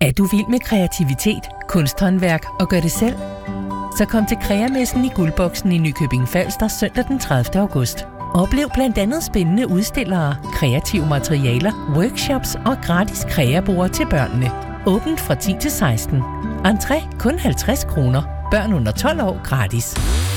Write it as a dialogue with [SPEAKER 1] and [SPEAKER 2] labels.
[SPEAKER 1] Er du vild med kreativitet, kunsthåndværk og gør det selv? Så kom til Kreamessen i Guldboksen i Nykøbing Falster søndag den 30. august. Oplev blandt andet spændende udstillere, kreative materialer, workshops og gratis kreaborde til børnene. Åbent fra 10 til 16. Entré kun 50 kroner. Børn under 12 år gratis.